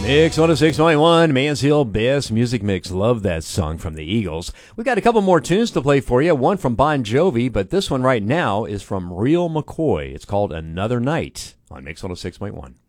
Mix 106.1, Mansfield Best Music Mix. Love that song from the Eagles. We've got a couple more tunes to play for you. One from Bon Jovi, but this one right now is from Real McCoy. It's called Another Night on Mix 106.1.